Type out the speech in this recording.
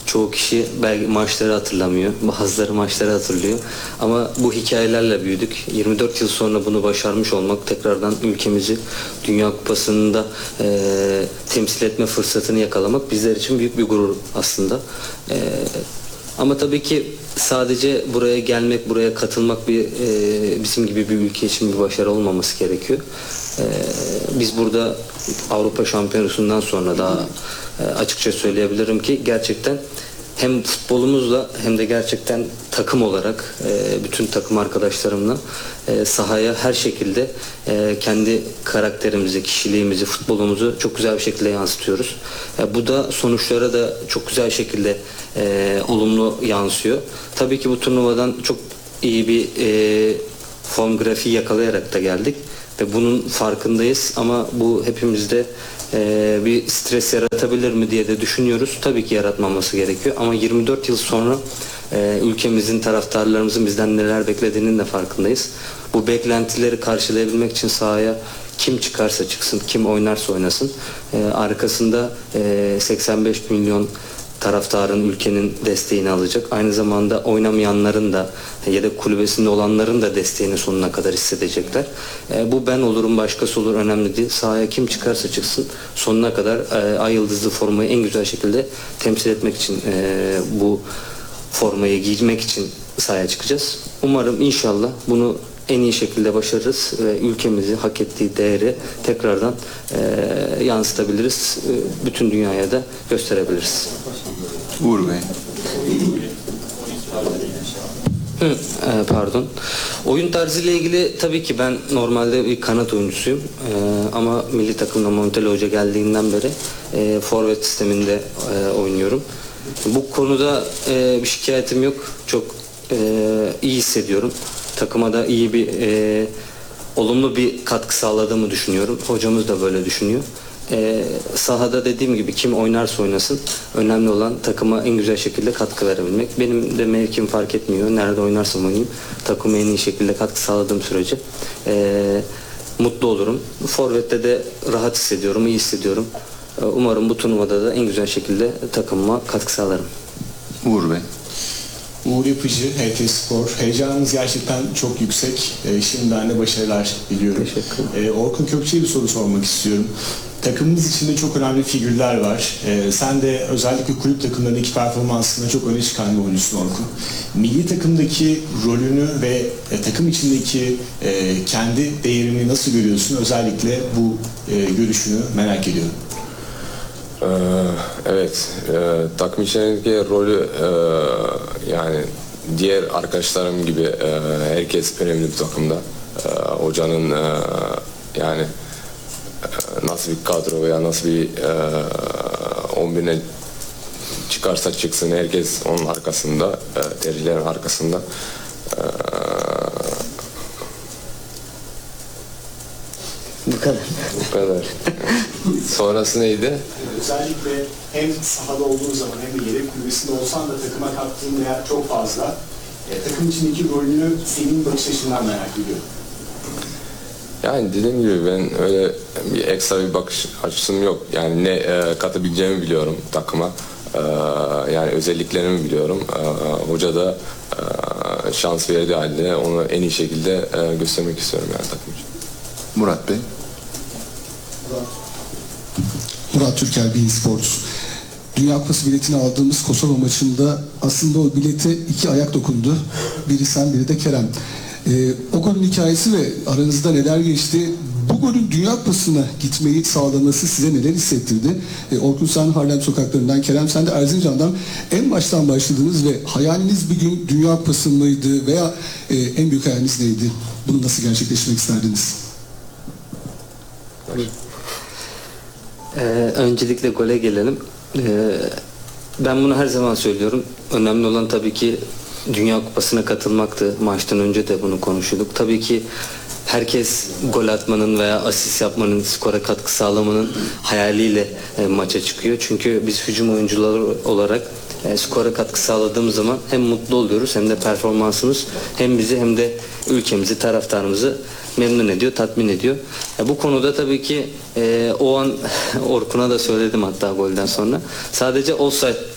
çoğu kişi belki maçları hatırlamıyor. Bazıları maçları hatırlıyor. Ama bu hikayelerle büyüdük. 24 yıl sonra bunu başarmış olmak, tekrardan ülkemizi Dünya Kupası'nda temsil etme fırsatını yakalamak bizler için büyük bir gurur aslında. Ama tabii ki sadece buraya gelmek, buraya katılmak bizim gibi bir ülke için bir başarı olmaması gerekiyor. Biz burada Avrupa Şampiyonası'ndan sonra daha açıkça söyleyebilirim ki gerçekten hem futbolumuzla hem de gerçekten takım olarak bütün takım arkadaşlarımla sahaya her şekilde kendi karakterimizi, kişiliğimizi, futbolumuzu çok güzel bir şekilde yansıtıyoruz. Bu da sonuçlara da çok güzel şekilde olumlu yansıyor. Tabii ki bu turnuvadan çok iyi bir form grafiği yakalayarak da geldik ve bunun farkındayız ama bu hepimizde bir stres yaratabilir mi diye de düşünüyoruz. Tabii ki yaratmaması gerekiyor ama 24 yıl sonra ülkemizin, taraftarlarımızın bizden neler beklediğinin de farkındayız. Bu beklentileri karşılayabilmek için sahaya kim çıkarsa çıksın, kim oynarsa oynasın arkasında 85 milyon taraftarın, ülkenin desteğini alacak. Aynı zamanda oynamayanların da yedek kulübesinde olanların da desteğini sonuna kadar hissedecekler. Bu ben olurum, başkası olur önemli değil. Sahaya kim çıkarsa çıksın sonuna kadar ay yıldızlı formayı en güzel şekilde temsil etmek için bu formayı giymek için sahaya çıkacağız. Umarım inşallah bunu en iyi şekilde başarırız ve ülkemizi hak ettiği değeri tekrardan yansıtabiliriz. Bütün dünyaya da gösterebiliriz. Uğur Bey. Pardon. Oyun tarzıyla ilgili tabii ki ben normalde bir kanat oyuncusuyum. Ama milli takımda Montella Hoca geldiğinden beri forvet sisteminde oynuyorum. Bu konuda bir şikayetim yok. Çok iyi hissediyorum. Takıma da iyi bir olumlu bir katkı sağladığımı düşünüyorum. Hocamız da böyle düşünüyor. Sahada dediğim gibi kim oynarsa oynasın önemli olan takıma en güzel şekilde katkı verebilmek. Benim de mevkim fark etmiyor. Nerede oynarsam oynayayım. Takıma en iyi şekilde katkı sağladığım sürece mutlu olurum. Forvet'te de rahat hissediyorum, iyi hissediyorum. Umarım bu turnuvada da en güzel şekilde takımıma katkı sağlarım. Uğur Bey. Uğur Yapıcı, HT Spor. Heyecanınız gerçekten çok yüksek. Şimdiden de başarılar diliyorum. Teşekkür. Orkun Kökçe'ye bir soru sormak istiyorum. Takımımız içinde çok önemli figürler var. Sen de özellikle kulüp takımlarındaki performansında çok öne çıkan bir oyuncusun Orkun. Milli takımdaki rolünü ve takım içindeki kendi değerini nasıl görüyorsun? Özellikle bu görüşünü merak ediyorum. Evet, takım içindeki rolü yani diğer arkadaşlarım gibi herkes önemli bir takımda. Hocanın yani nasıl bir kadro veya nasıl bir 11'ine çıkarsa çıksın herkes onun arkasında, tercihlerin arkasında. Bu kadar. Bu kadar. Sonrası neydi? Özellikle hem sahada olduğun zaman hem de yedek kulübesinde olsan da takıma kattığın değer çok fazla. Takım içindeki rolünü senin bakış açından merak ediyorum. Yani dediğim gibi ben öyle bir ekstra bir bakış açısım yok. Yani ne katabileceğimi biliyorum takıma. Yani özelliklerimi biliyorum. Hoca da şans verdiği halde onu en iyi şekilde göstermek istiyorum yani takım için. Murat Bey. Murat Türker, beIN Sports. Dünya Kupası biletini aldığımız Kosova maçında aslında o bilete iki ayak dokundu. Biri sen, biri de Kerem. O golün hikayesi ve aranızda neler geçti? Bu golün Dünya Kupası'na gitmeyi sağlaması size neler hissettirdi? Orkun sen Harlem sokaklarından, Kerem sen de Erzincan'dan en baştan başladınız ve hayaliniz bir gün Dünya Kupası mıydı veya en büyük hayaliniz neydi? Bunu nasıl gerçekleştirmek isterdiniz? Öncelikle gole gelelim. Ben bunu her zaman söylüyorum. Önemli olan tabii ki Dünya Kupası'na katılmaktı. Maçtan önce de bunu konuşuyorduk. Tabii ki herkes gol atmanın veya asist yapmanın, skora katkı sağlamanın hayaliyle maça çıkıyor. Çünkü biz hücum oyuncuları olarak skora katkı sağladığımız zaman hem mutlu oluyoruz hem de performansımız hem bizi hem de ülkemizi, taraftarımızı memnun ediyor, tatmin ediyor. Bu konuda tabii ki o an Orkun'a da söyledim hatta golden sonra. Sadece offside